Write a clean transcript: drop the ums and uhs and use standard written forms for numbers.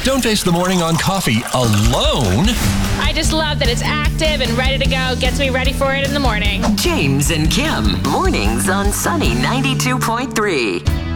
Don't face the morning on coffee alone. I just love that it's active and ready to go. Gets me ready for it in the morning. James and Kim, mornings on Sunny 92.3.